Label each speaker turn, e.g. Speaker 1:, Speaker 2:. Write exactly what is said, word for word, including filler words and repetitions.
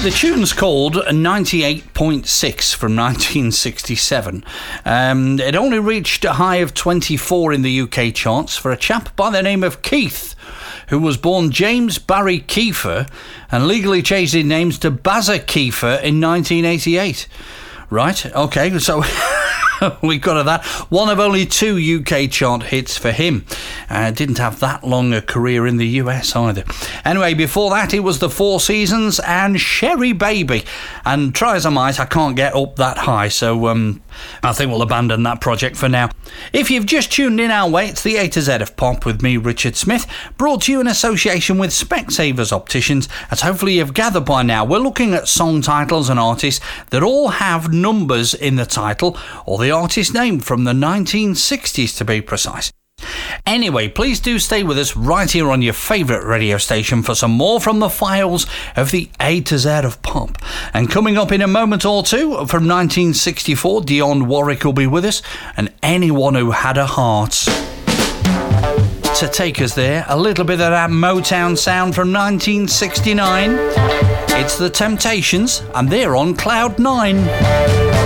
Speaker 1: The tune's called ninety-eight point six from nineteen sixty-seven. Um, it only reached a high of twenty-four in the U K charts for a chap by the name of Keith, who was born James Barry Kiefer and legally changed his names to Bazza Kiefer in nineteen eighty-eight. Right, okay, so we got to that. One of only two U K chart hits for him. Uh, didn't have that long a career in the U S either. Anyway, before that, it was the Four Seasons and Sherry Baby. And try as I might, I can't get up that high, so um, I think we'll abandon that project for now. If you've just tuned in our way, it's the A to Z of Pop with me, Richard Smith, brought to you in association with Specsavers Opticians. As hopefully you've gathered by now, we're looking at song titles and artists that all have numbers in the title, or the artist name from the nineteen sixties to be precise. Anyway, please do stay with us right here on your favourite radio station for some more from the files of the A to Z of Pop. And coming up in a moment or two, from nineteen sixty-four, Dionne Warwick will be with us, and Anyone Who Had a Heart. To take us there, a little bit of that Motown sound from nineteen sixty-nine. It's The Temptations, and they're on Cloud Nine.